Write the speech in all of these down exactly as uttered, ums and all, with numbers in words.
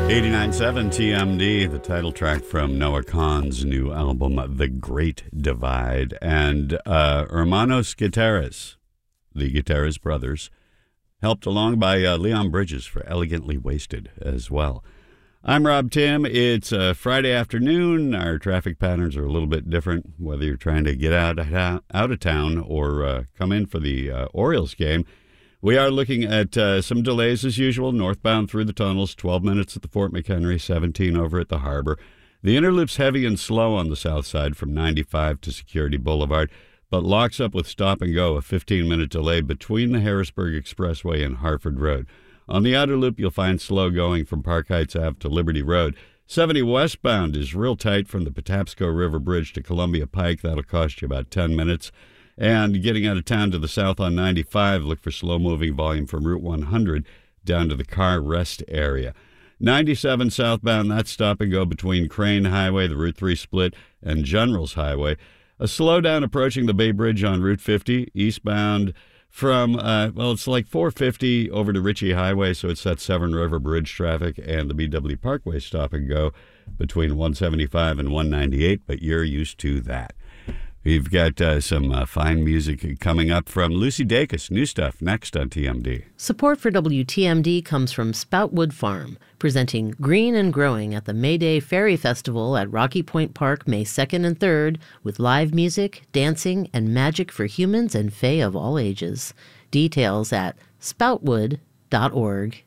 eighty-nine point seven T M D, the title track from Noah Kahan's new album, The Great Divide. And uh, Hermanos Gutierrez, the Gutierrez brothers, helped along by uh, Leon Bridges for Elegantly Wasted as well. I'm Rob Tim. It's uh, Friday afternoon. Our traffic patterns are a little bit different, whether you're trying to get out of, out of town or uh, come in for the uh, Orioles game. We are looking at uh, some delays as usual, northbound through the tunnels, twelve minutes at the Fort McHenry, seventeen over at the Harbor. The Interloop's heavy and slow on the south side from ninety-five to Security Boulevard, but locks up with stop and go, a fifteen-minute delay between the Harrisburg Expressway and Hartford Road. On the outer loop, you'll find slow going from Park Heights Ave to Liberty Road. seventy westbound is real tight from the Patapsco River Bridge to Columbia Pike. That'll cost you about ten minutes. And getting out of town to the south on ninety-five, look for slow-moving volume from Route one hundred down to the car rest area. ninety-seven southbound, that's stop and go between Crane Highway, the Route three split, and Generals Highway. A slowdown approaching the Bay Bridge on Route fifty, eastbound from, uh, well, it's like four fifty over to Ritchie Highway, so it's that Severn River Bridge traffic and the B W Parkway stop and go between one seventy-five and one ninety-eight, but you're used to that. We've got uh, some uh, fine music coming up from Lucy Dacus. New stuff next on T M D. Support for W T M D comes from Spoutwood Farm, presenting Green and Growing at the May Day Fairy Festival at Rocky Point Park May second and third, with live music, dancing, and magic for humans and fae of all ages. Details at spoutwood dot org.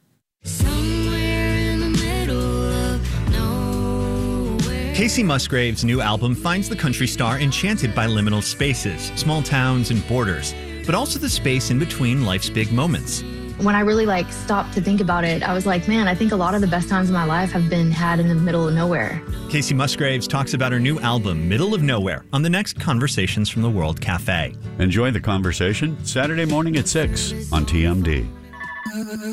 Kacey Musgrave's new album finds the country star enchanted by liminal spaces, small towns, and borders, but also the space in between life's big moments. When I really like stopped to think about it, I was like, man, I think a lot of the best times of my life have been had in the middle of nowhere. Kacey Musgraves talks about her new album, Middle of Nowhere, on the next Conversations from the World Cafe. Enjoy the conversation Saturday morning at six on T M D.